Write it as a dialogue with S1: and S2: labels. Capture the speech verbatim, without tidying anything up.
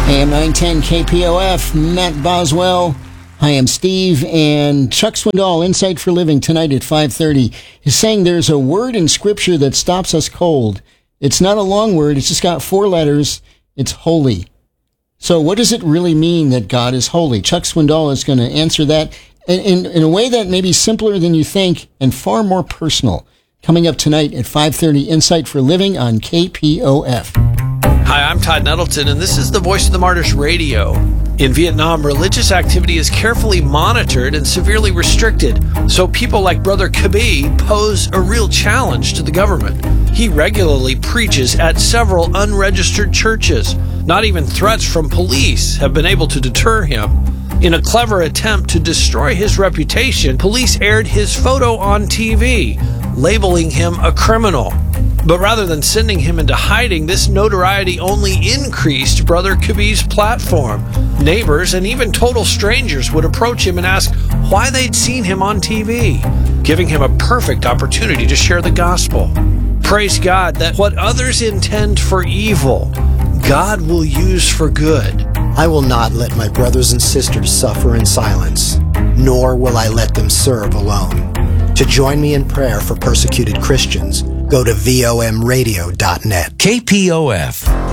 S1: A M nine ten K P O F, Matt Boswell. Hi, I'm Steve, and Chuck Swindoll, Insight for Living, tonight at five thirty, is saying there's a word in Scripture that stops us cold. It's not a long word, it's just got four letters. It's holy. So what does it really mean that God is holy? Chuck Swindoll is going to answer that in, in, in a way that may be simpler than you think and far more personal. Coming up tonight at five thirty, Insight for Living on K P O F.
S2: Hi, I'm Todd Nettleton, and this is the Voice of the Martyrs Radio. In Vietnam, religious activity is carefully monitored and severely restricted, so people like Brother Kabi pose a real challenge to the government. He regularly preaches at several unregistered churches. Not even threats from police have been able to deter him. In a clever attempt to destroy his reputation, police aired his photo on T V, labeling him a criminal. But rather than sending him into hiding, this notoriety only increased Brother Kabi's platform. Neighbors and even total strangers would approach him and ask why they'd seen him on T V, giving him a perfect opportunity to share the gospel. Praise God that what others intend for evil, God will use for good.
S3: I will not let my brothers and sisters suffer in silence, nor will I let them serve alone. To join me in prayer for persecuted Christians, go to V O M radio dot net.
S4: K P O F.